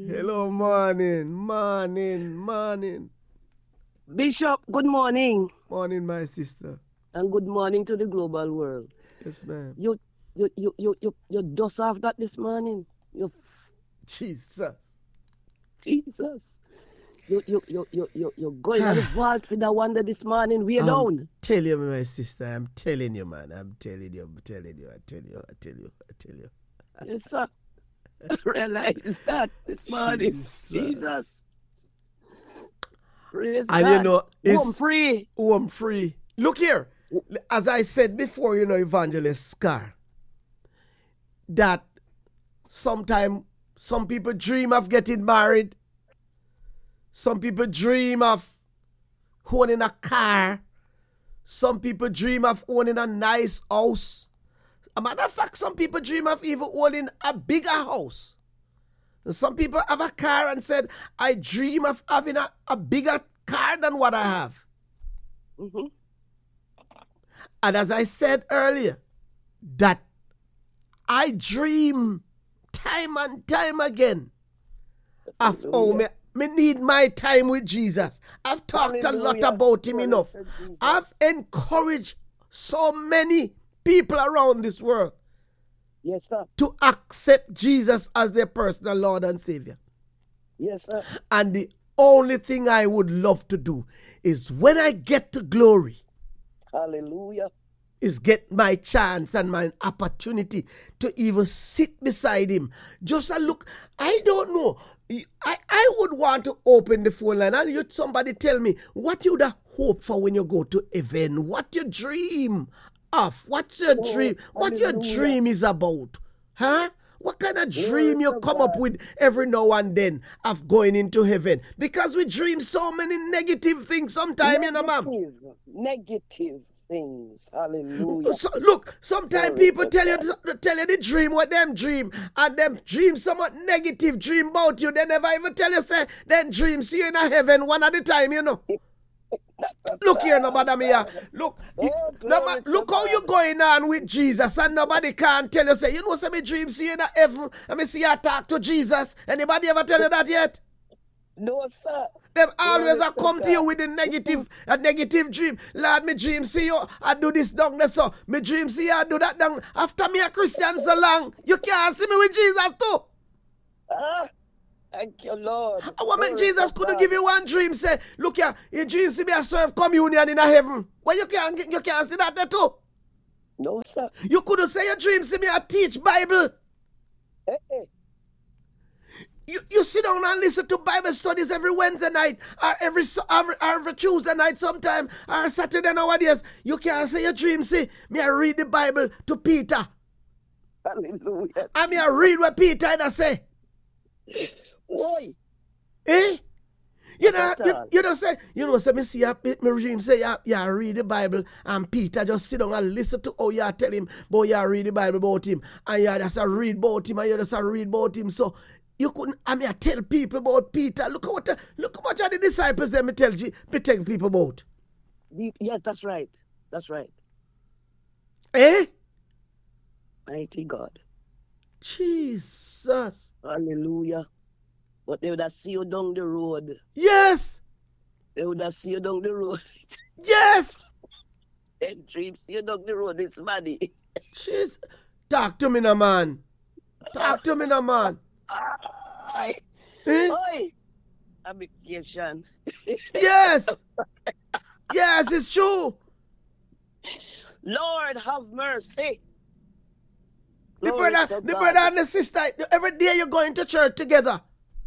Hello, morning. Bishop, good morning. Morning, my sister. And good morning to the global world. Yes, ma'am. You dust off that this morning. Jesus. You're going to the vault with that wonder this morning. We are down. Tell you, my sister. I'm telling you, man. I'm telling you. I tell you. Yes, sir. Realize that this morning. Jesus. Praise And God. you know, Home free. Look here. As I said before, Evangelist Scar, that sometimes some people dream of getting married. Some people dream of owning a car. Some people dream of owning a nice house. As a matter of fact, some people dream of even owning a bigger house. And some people have a car and said, I dream of having a bigger car than what I have. Mm-hmm. And as I said earlier, that I dream time and time again of me need my time with Jesus. I've talked a lot about him enough. I've encouraged so many people around this world, yes, sir, to accept Jesus as their personal Lord and Savior. Yes, sir. And the only thing I would love to do is when I get to glory, hallelujah, is get my chance and my opportunity to even sit beside him. Just a look. I don't know. I would want to open the phone line and somebody tell me what you'd hope for when you go to heaven. What you dream of. What's your dream? What your dream is about. Huh? What kind of dream you come up with every now and then of going into heaven? Because we dream so many negative things sometimes, ma'am. Negative things. Hallelujah. So, look, sometimes people tell you the dream what them dream, and them dream somewhat negative dream about you. They never even tell you say them dream see you in a heaven one at a time, Look here, nobody me here. Look, look how you going on with Jesus, and nobody can tell you say, say me dream see you in a heaven, and me see you talk to Jesus. Anybody ever tell you that yet? No, sir. Them always come to you with a negative dream. Lord, me dream see you, I do this down there, so. Me dream see you, I do that down. After me a Christian so long, you can't see me with Jesus too. Thank you, Lord. I want Jesus couldn't give you one dream, say, look here, your dream see me a serve communion in a heaven. Well, you can't see that there too. No, sir. You couldn't say your dream see me a teach Bible. You sit down and listen to Bible studies every Wednesday night, or every Tuesday night sometime, or Saturday nowadays. You can't say your dream, see, me I read the Bible to Peter. Hallelujah. And me I read what Peter had to say. Why? Eh? You know, say me see me dream say, yeah, read the Bible, and Peter just sit down and listen to how you tell him, but you read the Bible about him, and you just read about him, and you just read about him, so you couldn't, I tell people about Peter. Look how much of the disciples them tell people about. Yeah, that's right. That's right. Eh? Mighty God. Jesus. Hallelujah. But they would have see you down the road. Yes. They would have see you down the road. Yes. They dream see you down the road. It's money. Jeez. Talk to me now, man. Eh? Oi! Application. Yes. Yes, it's true. Lord, have mercy. The brother and the sister, every day you're going to church together.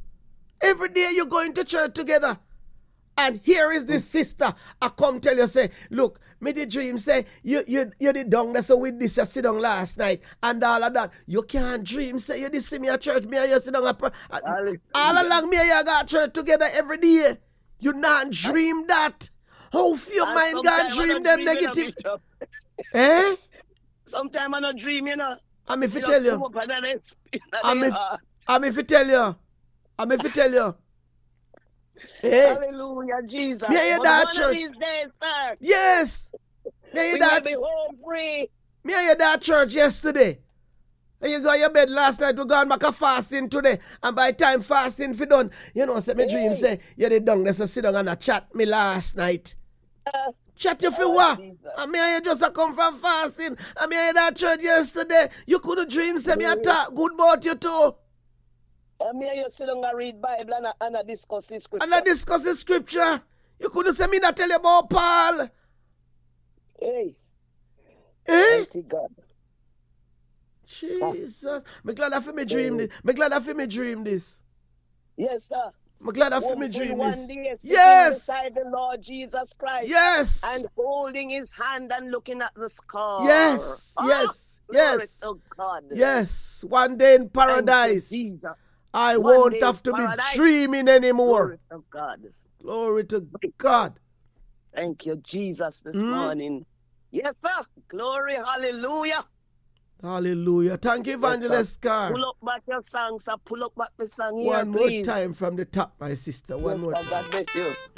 And here is this sister. I come tell you, say, look, me the dream say, you did down there, so with this, you sit down last night, and all of that. You can't dream, say, you did see me at church, me and you sit down all along me and you got church together every day. You not dream that. How few mind can dream them negative? Eh? Sometimes I not dream, I'm if you tell you. I'm if you tell you. Hey. Hallelujah, Jesus. Me hear that church. These days, sir. Yes. Me hear that. Be home free. Me hear that church yesterday. And you go to your bed last night, we gone back a fasting today. And by time fasting for done, you know, say my dream say, you did down there, so sit down and a chat me last night. Chat you for what? I mean, you just come from fasting. I mean, I that church yesterday. You couldn't dream, say me a talk good about you too. I mean, you sit down and read Bible and discuss the scripture. And I discuss the scripture. You couldn't say me that tell you about Paul. Hey. Eh? Mighty God. Jesus. I'm glad I feel me dream this. I'm glad I feel me dream this. Yes, sir. I'm glad I feel me dream this. Yes. Beside the Lord Jesus Christ. Yes. And holding his hand and looking at the scar. Yes. Yes. Yes. Oh God. Yes. One day in paradise. I won't have to be dreaming anymore. Glory to God. Glory to God. Thank you, Jesus, this morning. Yes, sir. Glory, hallelujah. Hallelujah. Thank you, Evangelist Scar. Pull up back your song, sir. Pull up back the song here, One more please. time from the top, my sister. One more time. God bless you.